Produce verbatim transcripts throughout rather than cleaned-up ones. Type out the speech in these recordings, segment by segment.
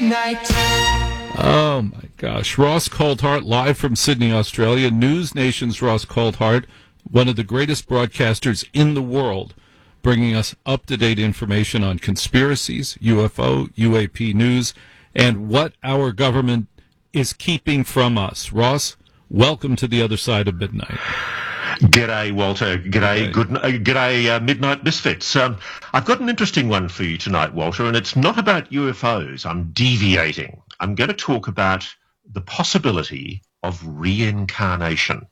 midnight. Oh, my gosh. Ross Coulthart, live from Sydney, Australia. News Nation's Ross Coulthart, one of the greatest broadcasters in the world, bringing us up-to-date information on conspiracies, U F O, U A P news, and what our government is keeping from us. Ross, welcome to the other side of midnight. G'day, Walter. G'day, good, uh, g'day, uh, Midnight Misfits. Um, I've got an interesting one for you tonight, Walter, and it's not about U F Os. I'm deviating. I'm going to talk about the possibility of reincarnation.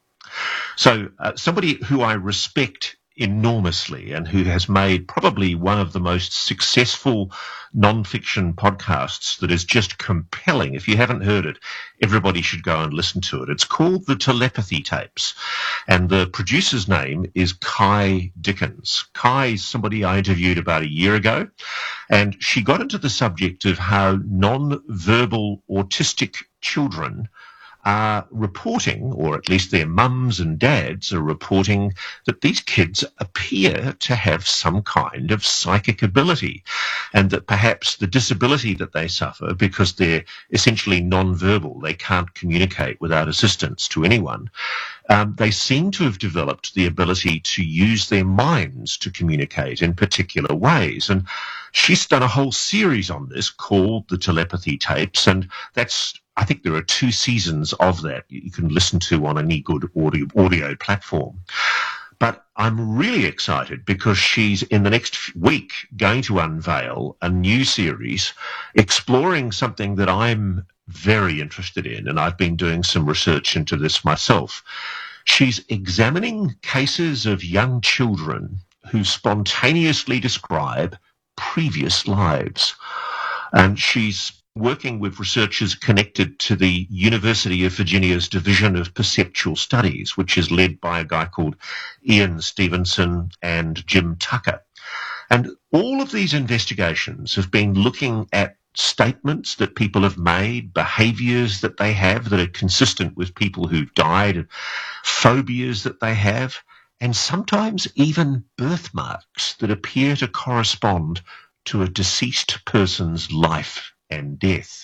So uh, somebody who I respect enormously and who has made probably one of the most successful non-fiction podcasts that is just compelling. If you haven't heard it, everybody should go and listen to it. It's called The Telepathy Tapes, and the producer's name is Kai Dickens. Kai is somebody I interviewed about a year ago, and she got into the subject of how non-verbal autistic children are reporting, or at least their mums and dads are reporting, that these kids appear to have some kind of psychic ability, and that perhaps the disability that they suffer, because they're essentially non-verbal, they can't communicate without assistance to anyone, um, they seem to have developed the ability to use their minds to communicate in particular ways. And she's done a whole series on this called The Telepathy Tapes, and that's I think there are two seasons of that you can listen to on any good audio, audio platform. But I'm really excited because she's in the next week going to unveil a new series exploring something that I'm very interested in, and I've been doing some research into this myself. She's examining cases of young children who spontaneously describe previous lives. And she's working with researchers connected to the University of Virginia's Division of Perceptual Studies, which is led by a guy called Ian Stevenson and Jim Tucker. And all of these investigations have been looking at statements that people have made, behaviours that they have that are consistent with people who've died, phobias that they have, and sometimes even birthmarks that appear to correspond to a deceased person's life and death.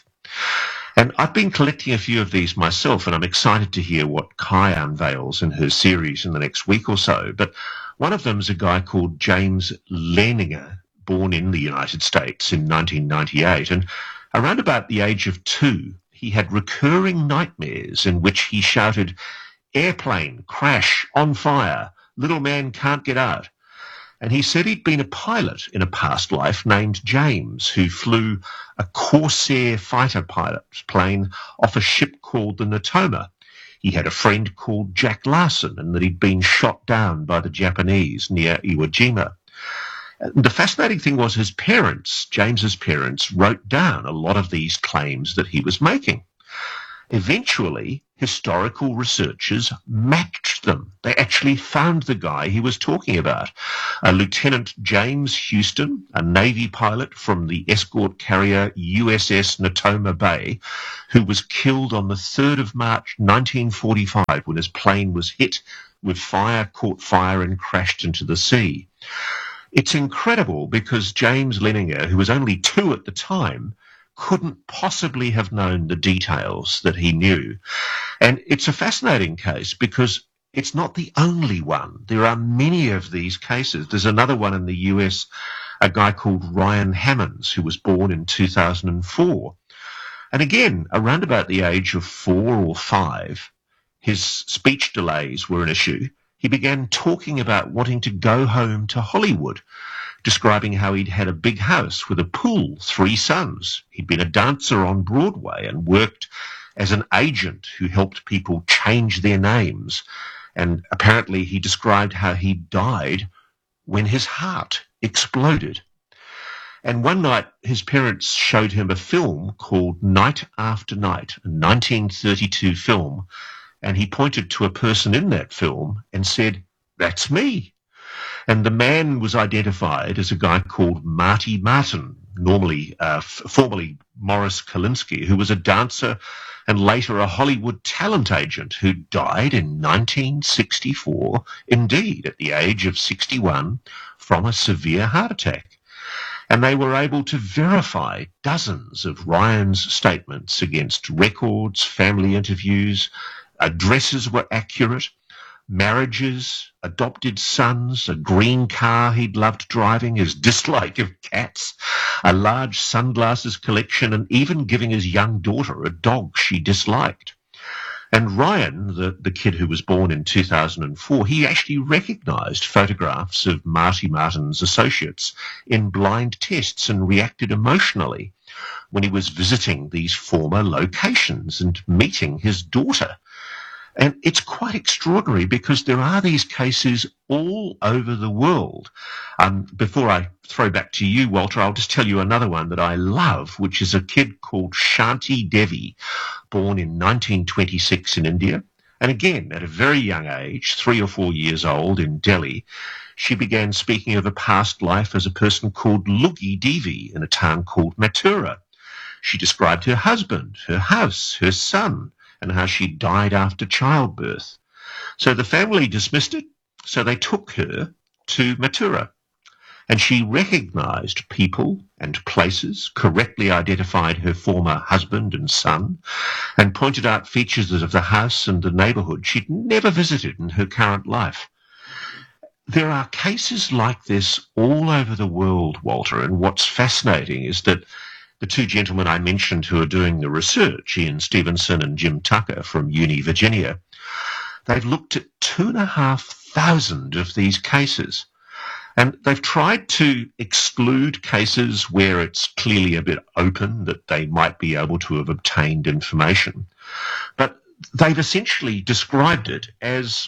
And I've been collecting a few of these myself, and I'm excited to hear what Kai unveils in her series in the next week or so. But one of them is a guy called James Leininger, born in the United States in nineteen ninety-eight. And around about the age of two, he had recurring nightmares in which he shouted, "Airplane, crash, on fire, little man can't get out." And he said he'd been a pilot in a past life named James, who flew a Corsair fighter pilot plane off a ship called the Natoma. He had a friend called Jack Larson, and that he'd been shot down by the Japanese near Iwo Jima. The fascinating thing was his parents, James's parents, wrote down a lot of these claims that he was making. Eventually, historical researchers matched them. They actually found the guy he was talking about, a Lieutenant James Houston, a Navy pilot from the escort carrier U S S Natoma Bay, who was killed on the third of March nineteen forty-five when his plane was hit with fire, caught fire, and crashed into the sea. It's incredible because James Leininger, who was only two at the time, couldn't possibly have known the details that he knew. And it's a fascinating case because it's not the only one. There are many of these cases. There's another one in the U S, a guy called Ryan Hammonds, who was born in two thousand four. And again, around about the age of four or five, his speech delays were an issue. He began talking about wanting to go home to Hollywood, describing how he'd had a big house with a pool, three sons. He'd been a dancer on Broadway and worked as an agent who helped people change their names. And apparently he described how he died when his heart exploded. And one night his parents showed him a film called Night After Night, a nineteen thirty-two film, and he pointed to a person in that film and said, "That's me." And the man was identified as a guy called Marty Martin, normally, uh, f- formerly Morris Kalinsky, who was a dancer and later a Hollywood talent agent who died in nineteen sixty-four, indeed, at the age of sixty-one, from a severe heart attack. And they were able to verify dozens of Ryan's statements against records, family interviews, addresses were accurate, marriages, adopted sons, a green car he'd loved driving, his dislike of cats, a large sunglasses collection, and even giving his young daughter a dog she disliked. And Ryan, the, the kid who was born in two thousand four, he actually recognised photographs of Marty Martin's associates in blind tests and reacted emotionally when he was visiting these former locations and meeting his daughter. And it's quite extraordinary because there are these cases all over the world. Um, before I throw back to you, Walter, I'll just tell you another one that I love, which is a kid called Shanti Devi, born in nineteen twenty-six in India. And again, at a very young age, three or four years old in Delhi, she began speaking of a past life as a person called Lugi Devi in a town called Mathura. She described her husband, her house, her son, and how she died after childbirth. So the family dismissed it, so they took her to Mathura. And she recognized people and places, correctly identified her former husband and son, and pointed out features of the house and the neighborhood she'd never visited in her current life. There are cases like this all over the world, Walter, and what's fascinating is that the two gentlemen I mentioned who are doing the research, Ian Stevenson and Jim Tucker from Uni Virginia, they've looked at two and a half thousand of these cases. And they've tried to exclude cases where it's clearly a bit open that they might be able to have obtained information. But they've essentially described it as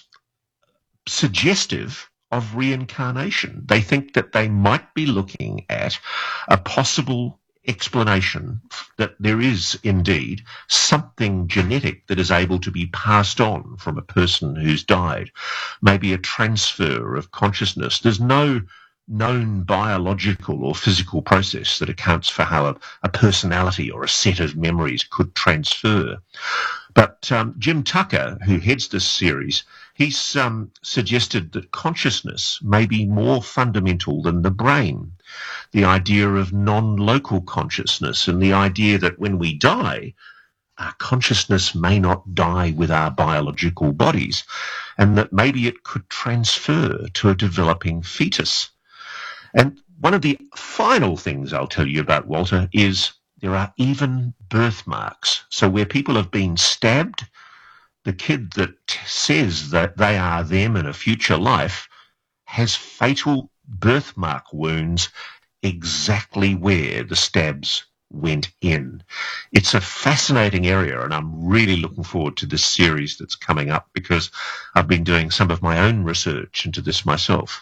suggestive of reincarnation. They think that they might be looking at a possible explanation that there is indeed something genetic that is able to be passed on from a person who's died, maybe a transfer of consciousness. There's no known biological or physical process that accounts for how a, a personality or a set of memories could transfer. But um, Jim Tucker, who heads this series, he's um, suggested that consciousness may be more fundamental than the brain. The idea of non-local consciousness and the idea that when we die, our consciousness may not die with our biological bodies, and that maybe it could transfer to a developing fetus. And one of the final things I'll tell you about, Walter, is there are even birthmarks. So where people have been stabbed, the kid that says that they are them in a future life has fatal birthmark wounds exactly where the stabs went in. It's a fascinating area, and I'm really looking forward to this series that's coming up because I've been doing some of my own research into this myself.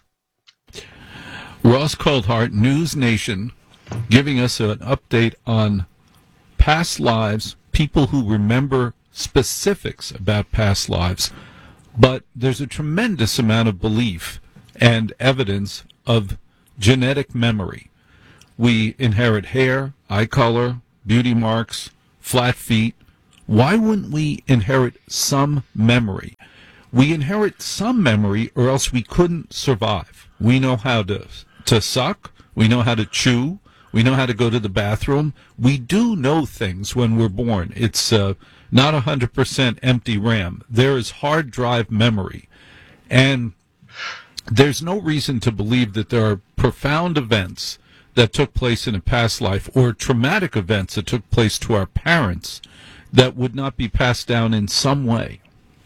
Ross Coulthart, News Nation, giving us an update on past lives, people who remember specifics about past lives, but there's a tremendous amount of belief and evidence of genetic memory. We inherit hair, eye color, beauty marks, flat feet. Why wouldn't we inherit some memory? We inherit some memory or else we couldn't survive. We know how to, to suck. We know how to chew. We know how to go to the bathroom. We do know things when we're born. It's uh, not one hundred percent empty RAM. There is hard drive memory. And there's no reason to believe that there are profound events that took place in a past life or traumatic events that took place to our parents that would not be passed down in some way.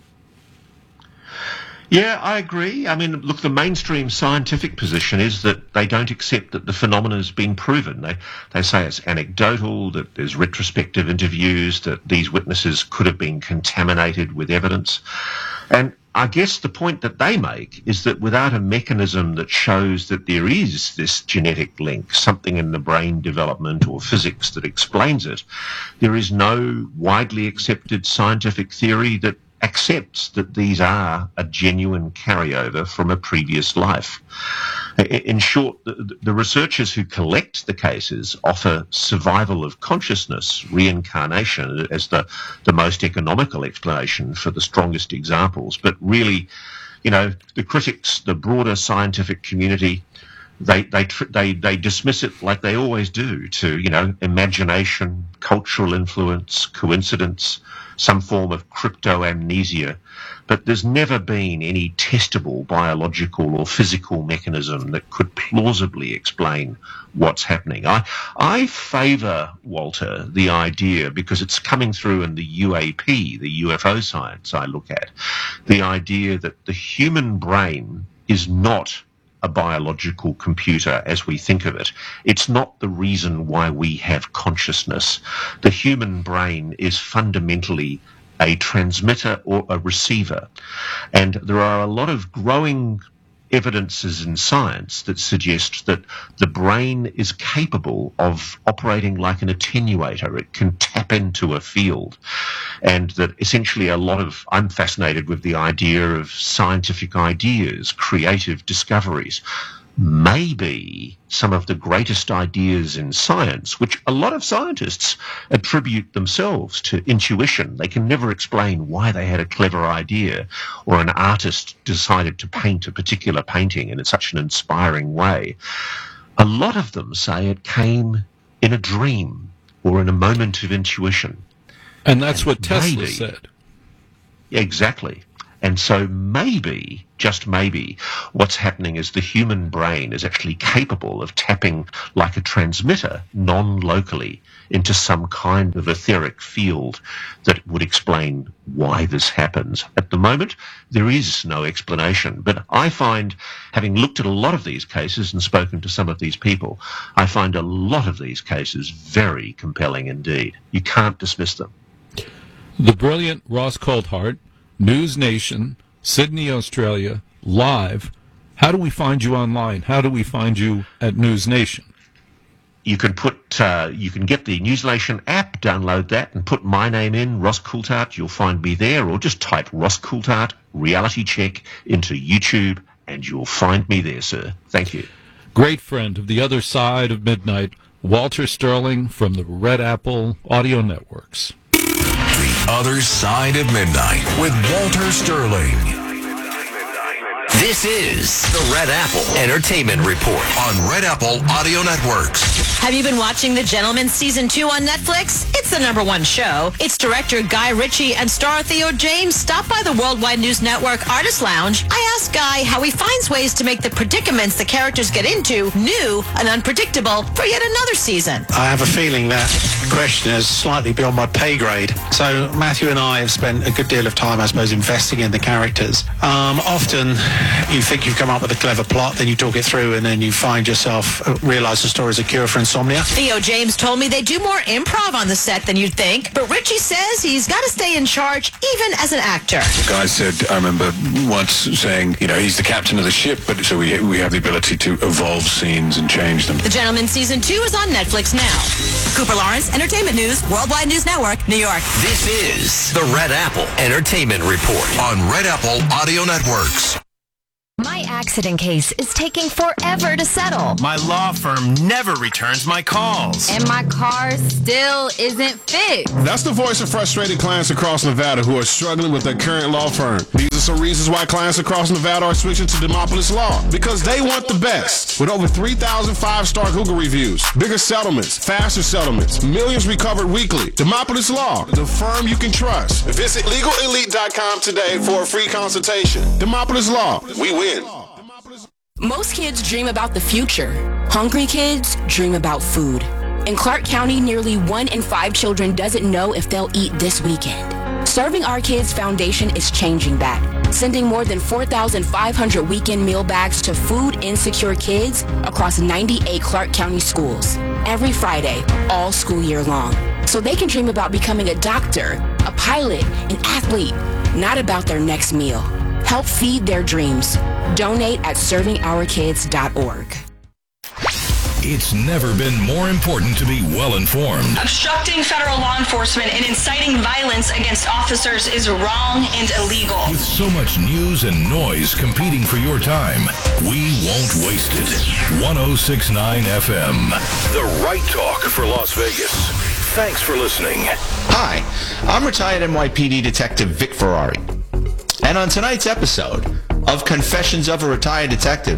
Yeah, I agree. I mean, look, the mainstream scientific position is that they don't accept that the phenomenon has been proven. They they say it's anecdotal, that there's retrospective interviews, that these witnesses could have been contaminated with evidence. And I guess the point that they make is that without a mechanism that shows that there is this genetic link, something in the brain development or physics that explains it, there is no widely accepted scientific theory that accepts that these are a genuine carryover from a previous life. In short, the, the researchers who collect the cases offer survival of consciousness, reincarnation, as the, the most economical explanation for the strongest examples. But really, you know, the critics, the broader scientific community, they they tr- they they dismiss it like they always do to, you know, imagination, cultural influence, coincidence, some form of crypto amnesia. But there's never been any testable biological or physical mechanism that could plausibly explain what's happening. I I favour, Walter, the idea, because it's coming through in the U A P, the U F O science I look at, the idea that the human brain is not a biological computer as we think of it. It's not the reason why we have consciousness. The human brain is fundamentally a transmitter or a receiver. And there are a lot of growing evidences in science that suggest that the brain is capable of operating like an attenuator. It can tap into a field. And that essentially a lot of, I'm fascinated with the idea of scientific ideas, creative discoveries. Maybe some of the greatest ideas in science, which a lot of scientists attribute themselves to intuition. They can never explain why they had a clever idea, or an artist decided to paint a particular painting in such an inspiring way. A lot of them say it came in a dream or in a moment of intuition. And that's and what Tesla maybe, said. Exactly. And so maybe, just maybe, what's happening is the human brain is actually capable of tapping like a transmitter non-locally into some kind of etheric field that would explain why this happens. At the moment, there is no explanation. But I find, having looked at a lot of these cases and spoken to some of these people, I find a lot of these cases very compelling indeed. You can't dismiss them. The brilliant Ross Coulthart, News Nation, Sydney, Australia, live. How do we find you online? How do we find you at News Nation? You can put, uh, you can get the News Nation app, download that, and put my name in, Ross Coulthart. You'll find me there, or just type Ross Coulthart Reality Check into YouTube, and you'll find me there, sir. Thank you. Great friend of the other side of midnight, Walter Sterling from the Red Apple Audio Networks. The Other Side of Midnight with Walter Sterling. This is the Red Apple Entertainment Report on Red Apple Audio Networks. Have you been watching The Gentleman Season two on Netflix? It's the number one show. Its director Guy Ritchie and star Theo James stopped by the Worldwide News Network Artist Lounge. I asked Guy how he finds ways to make the predicaments the characters get into new and unpredictable for yet another season. I have a feeling that question is slightly beyond my pay grade. So Matthew and I have spent a good deal of time, I suppose, investing in the characters. Um, often you think you've come up with a clever plot, then you talk it through, and then you find yourself uh, realise the story is a cure for insomnia. Theo James told me they do more improv on the set than you'd think, but Ritchie says he's got to stay in charge even as an actor. Guy said, I remember once saying, you know, he's the captain of the ship, but so we we have the ability to evolve scenes and change them. The Gentleman Season two is on Netflix now. Cooper Lawrence, Entertainment News, Worldwide News Network, New York. This is the Red Apple Entertainment Report on Red Apple Audio Networks. My accident case is taking forever to settle. My law firm never returns my calls. And my car still isn't fixed. That's the voice of frustrated clients across Nevada who are struggling with their current law firm. These are some reasons why clients across Nevada are switching to Demopolis Law. Because they want the best. With over three thousand five-star Google reviews, bigger settlements, faster settlements, millions recovered weekly. Demopolis Law, the firm you can trust. Visit legal elite dot com today for a free consultation. Demopolis Law, we win. Most kids dream about the future. Hungry kids dream about food. In Clark County, nearly one in five children doesn't know if they'll eat this weekend. Serving Our Kids Foundation is changing that, sending more than four thousand five hundred weekend meal bags to food-insecure kids across ninety-eight Clark County schools every Friday, all school year long, so they can dream about becoming a doctor, a pilot, an athlete, not about their next meal. Help feed their dreams. Donate at serving our kids dot org. It's never been more important to be well-informed. Obstructing federal law enforcement and inciting violence against officers is wrong and illegal. With so much news and noise competing for your time, we won't waste it. one oh six point nine F M. The right talk for Las Vegas. Thanks for listening. Hi, I'm retired N Y P D Detective Vic Ferrari. And on tonight's episode of Confessions of a Retired Detective,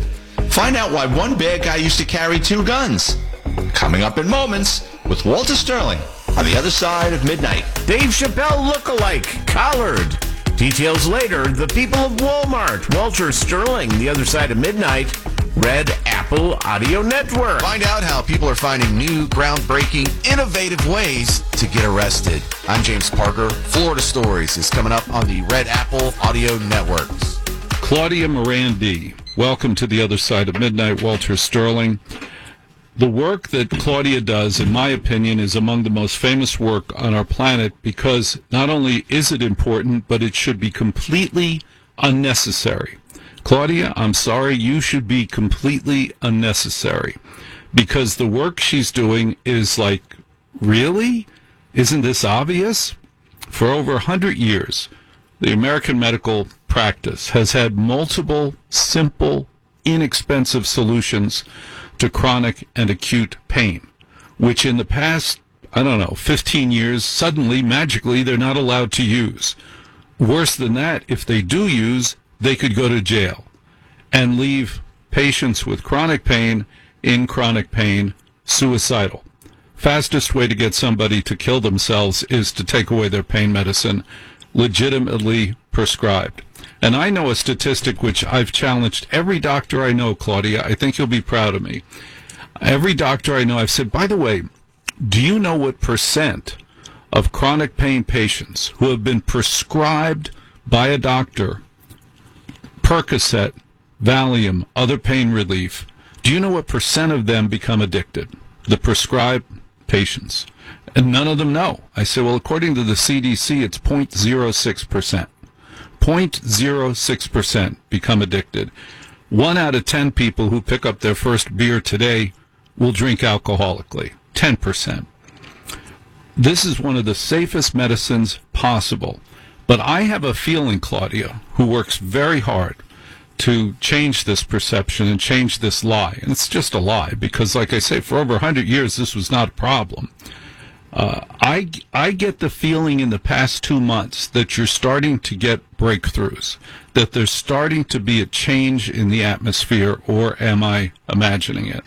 Find out why one bad guy used to carry two guns. Coming up in moments with Walter Sterling on The Other Side of Midnight. Dave Chappelle lookalike, Collard. Details later, the people of Walmart. Walter Sterling, The Other Side of Midnight. Red Apple Audio Network. Find out how people are finding new, groundbreaking, innovative ways to get arrested. I'm James Parker. Florida Stories is coming up on the Red Apple Audio Networks. Claudia Morandi, welcome to The Other Side of Midnight. Walter Sterling. The work that Claudia does, in my opinion, is among the most famous work on our planet because not only is it important, but it should be completely unnecessary. Claudia, I'm sorry, you should be completely unnecessary because the work she's doing is like, really? Isn't this obvious? For over one hundred years, the American medical practice has had multiple, simple, inexpensive solutions to chronic and acute pain, which in the past, I don't know, fifteen years, suddenly, magically, they're not allowed to use. Worse than that, if they do use, they could go to jail and leave patients with chronic pain in chronic pain suicidal. Fastest way to get somebody to kill themselves is to take away their pain medicine legitimately prescribed. And I know a statistic which I've challenged every doctor I know, Claudia. I think you'll be proud of me. Every doctor I know, I've said, by the way, do you know what percent of chronic pain patients who have been prescribed by a doctor Percocet, Valium, other pain relief, do you know what percent of them become addicted? The prescribed patients. And none of them know. I say, well, according to the C D C, it's zero point zero six percent. zero point zero six percent become addicted. One out of ten people who pick up their first beer today will drink alcoholically. ten percent. This is one of the safest medicines possible. But I have a feeling, Claudia, who works very hard to change this perception and change this lie. And it's just a lie because, like I say, for over one hundred years, this was not a problem. Uh, I, I get the feeling in the past two months that you're starting to get breakthroughs, that there's starting to be a change in the atmosphere, or am I imagining it?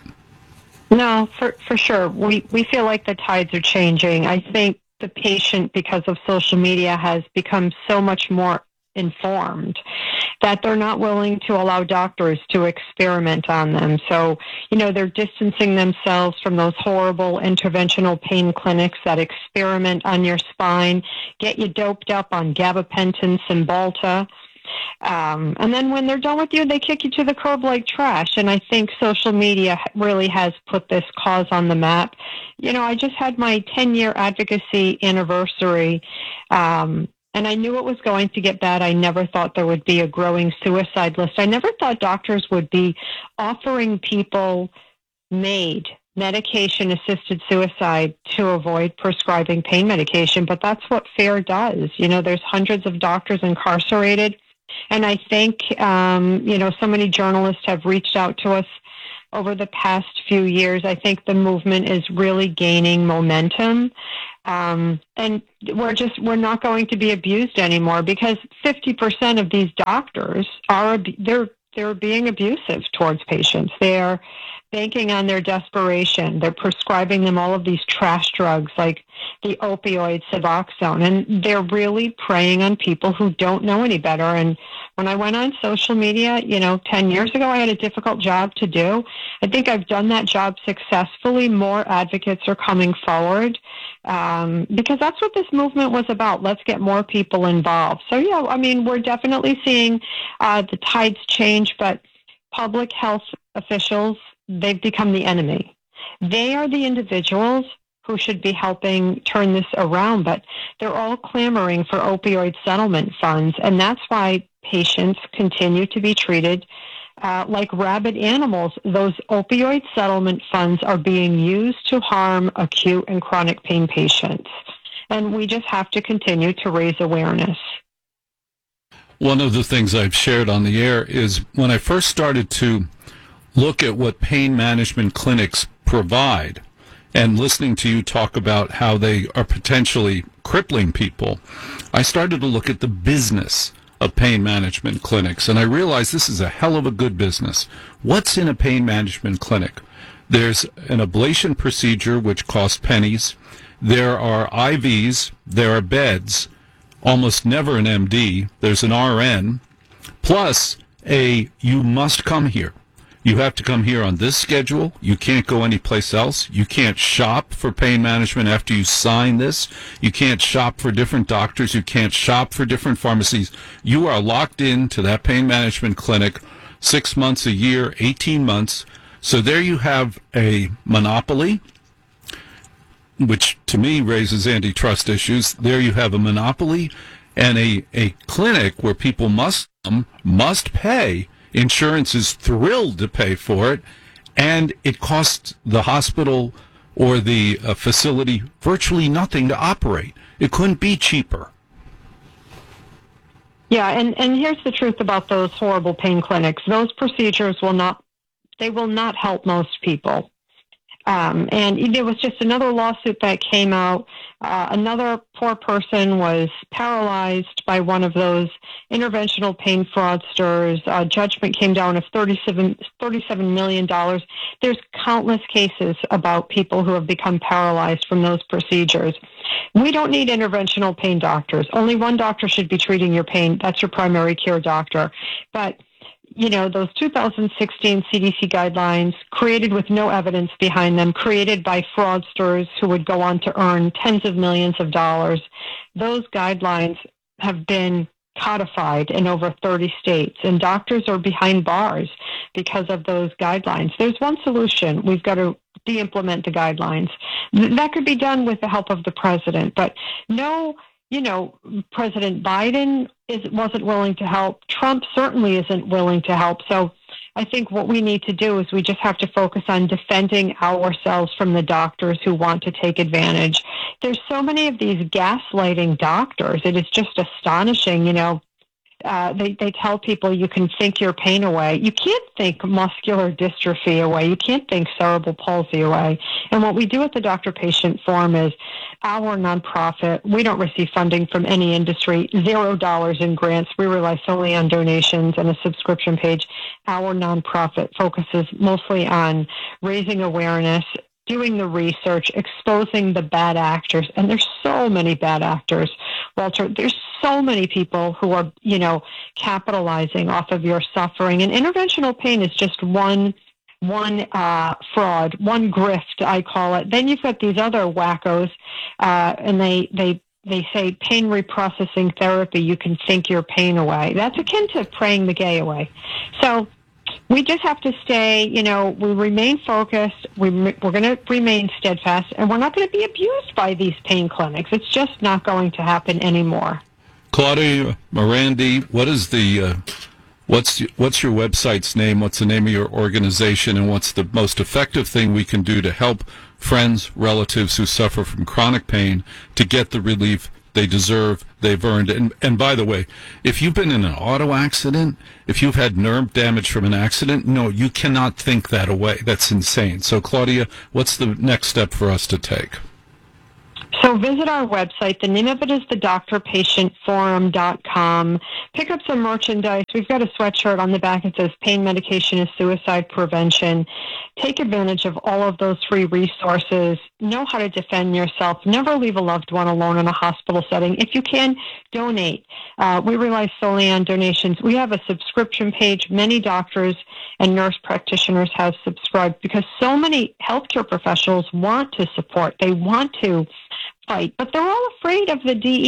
No, for, for sure. We, we feel like the tides are changing. I think the patient, because of social media, has become so much more informed that they're not willing to allow doctors to experiment on them. So, you know, they're distancing themselves from those horrible interventional pain clinics that experiment on your spine, get you doped up on gabapentin, Cymbalta. Um, and then when they're done with you, they kick you to the curb like trash. And I think social media really has put this cause on the map. You know, I just had my ten-year advocacy anniversary, um, and I knew it was going to get bad. I never thought there would be a growing suicide list. I never thought doctors would be offering people MAID, medication-assisted suicide, to avoid prescribing pain medication, but that's what FARE does. You know, there's hundreds of doctors incarcerated. And I think, um, you know, so many journalists have reached out to us over the past few years. I think the movement is really gaining momentum. Um, and we're just, we're not going to be abused anymore because fifty percent of these doctors are, they're, they're being abusive towards patients. They're banking on their desperation. They're prescribing them all of these trash drugs like the opioid Suboxone, and they're really preying on people who don't know any better. And when I went on social media, you know, ten years ago, I had a difficult job to do. I think I've done that job successfully. More advocates are coming forward um, because that's what this movement was about. Let's get more people involved. So, yeah, I mean, we're definitely seeing uh, the tides change, but public health officials, they've become the enemy. They are the individuals who should be helping turn this around, but they're all clamoring for opioid settlement funds, and that's why patients continue to be treated uh, like rabid animals. Those opioid settlement funds are being used to harm acute and chronic pain patients, and we just have to continue to raise awareness. One of the things I've shared on the air is when I first started to look at what pain management clinics provide, and listening to you talk about how they are potentially crippling people, I started to look at the business of pain management clinics, and I realize this is a hell of a good business. What's in a pain management clinic? There's an ablation procedure, which costs pennies. There are I Vs. There are beds. Almost never an M D. There's an R N. Plus, a you must come here. You have to come here on this schedule. You can't go anyplace else. You can't shop for pain management after you sign this. You can't shop for different doctors. You can't shop for different pharmacies. You are locked into that pain management clinic six months, a year, eighteen months. So there you have a monopoly, which to me raises antitrust issues. There you have a monopoly and a, a clinic where people must come, must pay. Insurance is thrilled to pay for it, and it costs the hospital or the uh, facility virtually nothing to operate. It couldn't be cheaper. Yeah, and, and here's the truth about those horrible pain clinics. Those procedures will not, they will not help most people. Um, and there was just another lawsuit that came out. Uh, another poor person was paralyzed by one of those interventional pain fraudsters. Uh, judgment came down of thirty-seven million dollars. There's countless cases about people who have become paralyzed from those procedures. We don't need interventional pain doctors. Only one doctor should be treating your pain. That's your primary care doctor. But you know, those two thousand sixteen C D C guidelines, created with no evidence behind them, created by fraudsters who would go on to earn tens of millions of dollars, those guidelines have been codified in over thirty states, and doctors are behind bars because of those guidelines. There's one solution. We've got to de-implement the guidelines. That could be done with the help of the president, but no, you know, President Biden is, wasn't willing to help. Trump certainly isn't willing to help. So I think what we need to do is we just have to focus on defending ourselves from the doctors who want to take advantage. There's so many of these gaslighting doctors. It is just astonishing, you know. Uh, they, they tell people you can think your pain away. You can't think muscular dystrophy away. You can't think cerebral palsy away. And what we do at the Doctor Patient Forum is our nonprofit. We don't receive funding from any industry, zero dollars in grants. We rely solely on donations and a subscription page. Our nonprofit focuses mostly on raising awareness, doing the research, exposing the bad actors. And there's so many bad actors, Walter. There's so many people who are, you know, capitalizing off of your suffering. And interventional pain is just one one uh, fraud, one grift, I call it. Then you've got these other wackos, uh, and they, they, they say pain reprocessing therapy, you can think your pain away. That's akin to praying the gay away. So we just have to stay, you know, we remain focused, we, we're going to remain steadfast, and we're not going to be abused by these pain clinics. It's just not going to happen anymore. Claudia Morandi, what is the, uh, what's, what's your website's name, what's the name of your organization, and what's the most effective thing we can do to help friends, relatives who suffer from chronic pain to get the relief they deserve, they've earned. And, and by the way, if you've been in an auto accident, if you've had nerve damage from an accident, no, you cannot think that away. That's insane. So, Claudia, what's the next step for us to take? So visit our website. The name of it is the doctor patient forum dot com. Pick up some merchandise. We've got a sweatshirt on the back. It says pain medication is suicide prevention. Take advantage of all of those free resources. Know how to defend yourself. Never leave a loved one alone in a hospital setting. If you can, donate. Uh, we rely solely on donations. We have a subscription page. Many doctors and nurse practitioners have subscribed because so many healthcare professionals want to support. They want to fight, but they're all afraid of the D E